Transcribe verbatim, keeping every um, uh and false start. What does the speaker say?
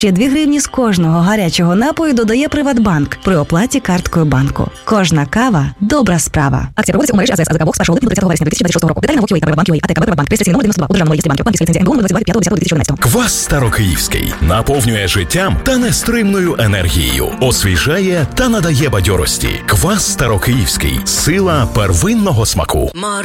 Ще дві гривні з кожного гарячого напою додає Приватбанк при оплаті карткою банку. Кожна кава – добра справа. Акція проводиться у мережі АЗС АЗК Бокс з першого липня до тридцятого вересня дві тисячі двадцять шостого року. Деталі на веб-сайті Приватбанк.ua, АТК Приватбанк, реєстраційний номер дев'яносто два, у державному реєстрі банків, банківська ліцензія ен бе у двадцять два лютого дві тисячі одинадцятого. Квас Старокиївський наповнює життям та нестримною енергією, освіжає та надає бадьорості. Квас Старокиївський – сила первинного смаку.